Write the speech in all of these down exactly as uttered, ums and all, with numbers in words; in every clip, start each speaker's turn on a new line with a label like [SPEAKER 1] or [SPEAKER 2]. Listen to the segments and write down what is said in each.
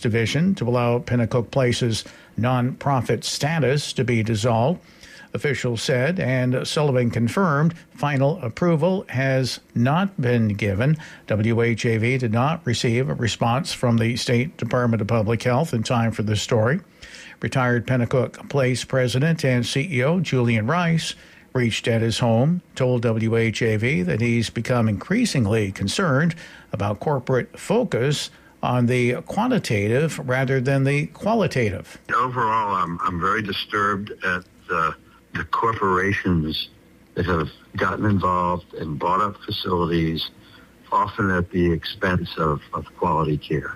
[SPEAKER 1] division to allow Pinnacook Place's nonprofit status to be dissolved. Officials said, and Sullivan confirmed, final approval has not been given. W H A V did not receive a response from the State Department of Public Health in time for this story. Retired Pinnacook Place president and C E O Julian Rice reached at his home, told W H A V that he's become increasingly concerned about corporate focus on the quantitative rather than the qualitative.
[SPEAKER 2] Overall, I'm, I'm very disturbed at the the corporations that have gotten involved and bought up facilities, often at the expense of, of quality care.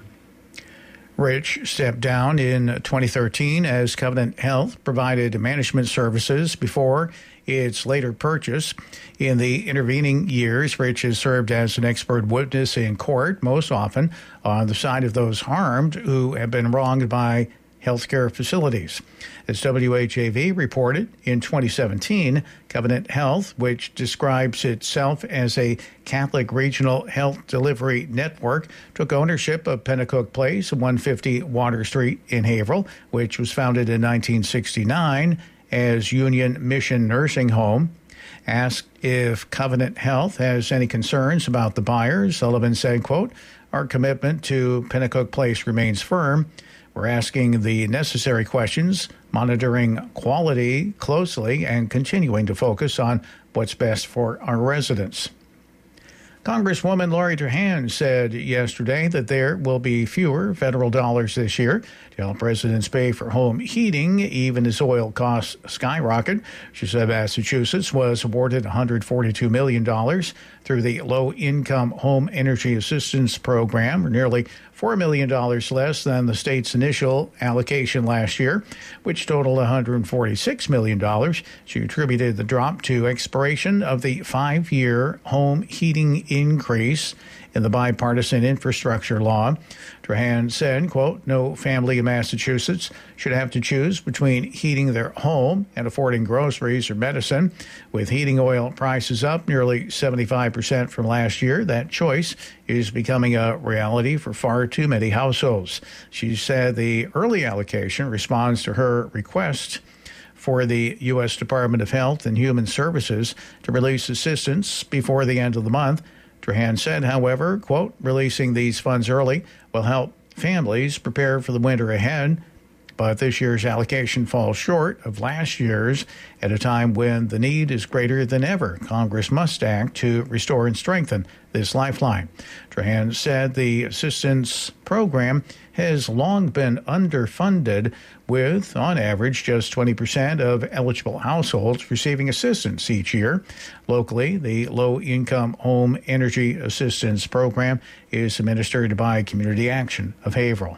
[SPEAKER 1] Rich stepped down in twenty thirteen as Covenant Health provided management services before its later purchase. In the intervening years, Rich has served as an expert witness in court, most often on the side of those harmed who have been wronged by healthcare facilities. As W H A V reported in twenty seventeen, Covenant Health, which describes itself as a Catholic regional health delivery network, took ownership of Pinnacook Place, one fifty Water Street in Haverhill, which was founded in nineteen sixty-nine as Union Mission Nursing Home. Asked if Covenant Health has any concerns about the buyers, Sullivan said, quote, "Our commitment to Pinnacook Place remains firm. We're asking the necessary questions, monitoring quality closely, and continuing to focus on what's best for our residents." Congresswoman Lori Trahan said yesterday that there will be fewer federal dollars this year to help residents pay for home heating, even as oil costs skyrocket. She said Massachusetts was awarded one hundred forty-two million dollars through the Low-Income Home Energy Assistance Program, or nearly four million dollars less than the state's initial allocation last year, which totaled one hundred forty-six million dollars. She attributed the drop to expiration of the five-year home heating increase in the bipartisan infrastructure law. Trahan said, quote, "No family in Massachusetts should have to choose between heating their home and affording groceries or medicine. With heating oil prices up nearly seventy-five percent from last year, that choice is becoming a reality for far too many households." She said the early allocation responds to her request for the U S Department of Health and Human Services to release assistance before the end of the month. Trahan said, however, quote, "Releasing these funds early will help families prepare for the winter ahead, but this year's allocation falls short of last year's at a time when the need is greater than ever. Congress must act to restore and strengthen this lifeline." Trahan said the assistance program has long been underfunded, with, on average, just twenty percent of eligible households receiving assistance each year. Locally, the Low-Income Home Energy Assistance Program is administered by Community Action of Haverhill.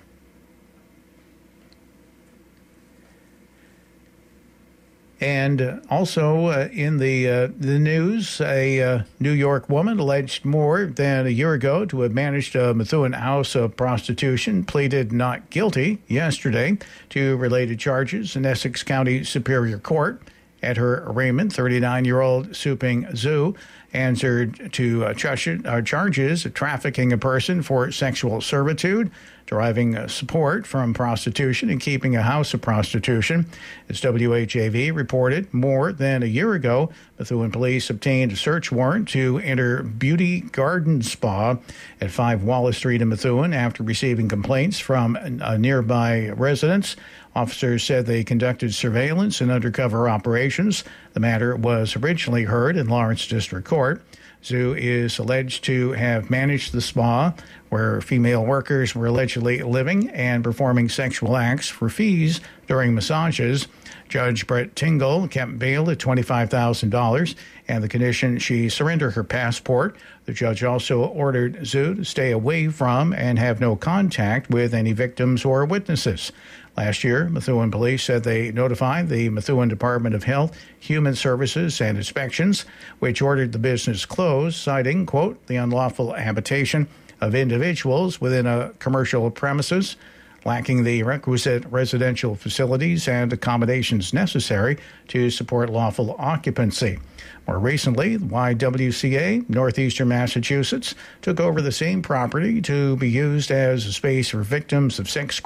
[SPEAKER 1] And also uh, in the uh, the news, a uh, New York woman alleged more than a year ago to have managed a Methuen house of prostitution pleaded not guilty yesterday to related charges in Essex County Superior Court. At her arraignment, thirty-nine-year-old Suping Zhu answered to uh, ch- uh, charges of trafficking a person for sexual servitude, deriving uh, support from prostitution, and keeping a house of prostitution. As W H A V reported, more than a year ago, Methuen police obtained a search warrant to enter Beauty Garden Spa at five Wallace Street in Methuen after receiving complaints from uh, nearby residents. Officers said they conducted surveillance and undercover operations. The matter was originally heard in Lawrence District Court. Zhu is alleged to have managed the spa where female workers were allegedly living and performing sexual acts for fees during massages. Judge Brett Tingle kept bail at twenty-five thousand dollars and the condition she surrender her passport. The judge also ordered Zhu to stay away from and have no contact with any victims or witnesses. Last year, Methuen police said they notified the Methuen Department of Health, Human Services, and Inspections, which ordered the business closed, citing, quote, "the unlawful habitation of individuals within a commercial premises." lacking the requisite residential facilities and accommodations necessary to support lawful occupancy. More recently, the Y W C A, Northeastern Massachusetts, took over the same property to be used as a space for victims of sex